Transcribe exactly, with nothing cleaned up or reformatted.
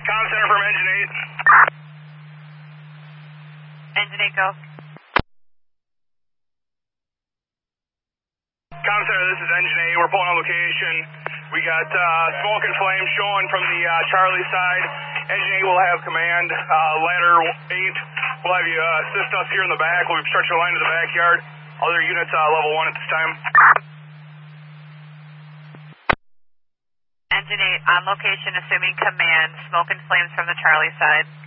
Comm Center from Engine eight. Engine eight, go. Comm Center, this is Engine eight. We're pulling on location. We got uh, smoke and flame showing from the uh, Charlie side. Engine eight will have command. Uh, ladder eight will have you uh, assist us here in the back. We'll stretch your line to the backyard. Other units uh, level one at this time. Engine eight on location, assuming command. Smoke and flames from the Charlie side.